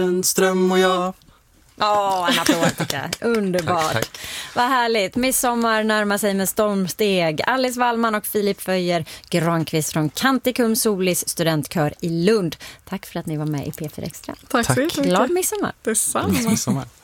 En ström och jag. En applåd tycker jag. Underbart. Tack. Vad härligt. Midsommar närmar sig med stormsteg. Alice Wallman och Filip Föjer Granqvist från Canticum Solis studentkör i Lund. Tack för att ni var med i P4 Extra. Tack så mycket. Glad midsommar. Detsamma. Midsommar.